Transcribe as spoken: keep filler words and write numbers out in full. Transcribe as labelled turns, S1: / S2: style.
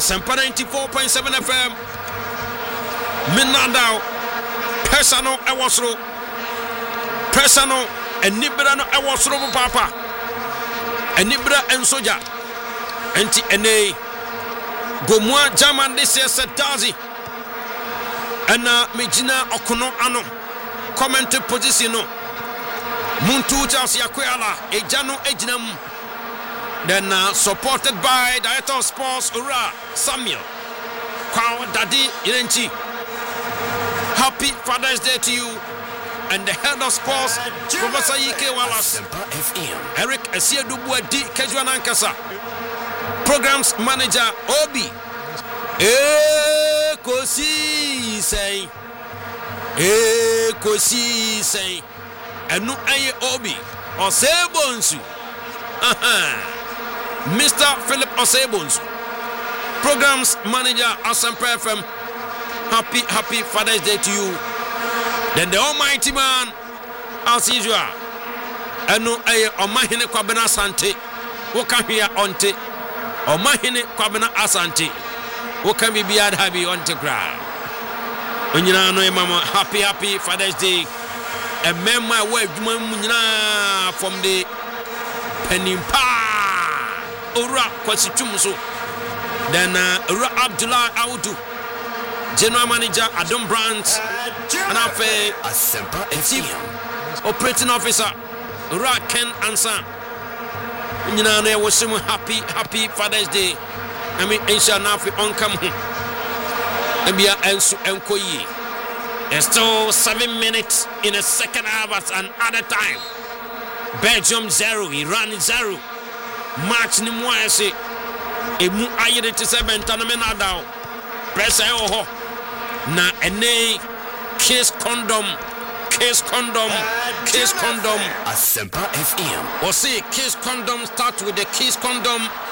S1: Asempa ninety-four point seven F M. Minadao. Persano Ewosro. Persano and Nibra no Ewosro Papa. And Nibra and Soja. Enti ene. Gomwa German this year said Dazi. And uh, Mejina Okono Ano. Commented position no. Muntu Chelsea Akwela. Ejano Ejinam. Then uh, supported by Director of Sports Ura Samuel Kwao Dadi Irenchi. Happy Father's Day to you. And the head of sports, Professor Ike Wallace, Eric Esiedubu Di Kejuanankasa, Programs Manager Obi E Kosi say E Kosi say Enu Aye Obi Osebonsu. Aha. Mister Philip Osebons, Programs Manager Asempa F M. Happy, happy Father's Day to you. Then the Almighty Man, as usual, and no aye Omahine Kwabena Sante, Woka here onte, Omahine Kwabena Asante, Woka be beard happy on to cry. When you know, Mama, happy, happy Father's Day. And men my wife, from the Penimpa. Ura Kwasitumso. Then uh, Ura Abdullah Audu, General Manager Adam Brandt, and Afe Chief Operating Officer Ura Ken Ansa. You know, I was so happy, happy Father's Day. I mean, Aisha Nafi on come home. And be Ensu Enkoyi. There's still seven minutes in a second half at another time. Belgium zero, Iran zero. Match ni mwese emu ayere te se bentano me nadao press ho na ene kiss condom kiss condom kiss condom
S2: Asempa F M.
S1: or say kiss condom start with the kiss condom